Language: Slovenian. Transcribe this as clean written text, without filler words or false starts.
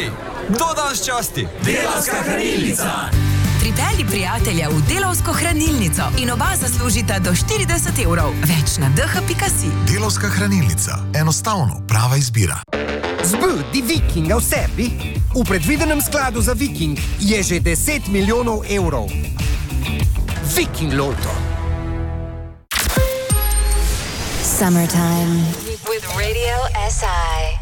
Hej, kdo danes časti? Delavska hranilnica. Pripelji prijatelja v Delavsko hranilnico in oba zaslužita do 40 evrov. Več na dh.si. Delavska hranilnica. Enostavno prava izbira. Zbudi Vikinga v sebi. V predvidenem skladu za Viking je že 10 milijonov evrov. Viking Loto. Summertime with Radio SI.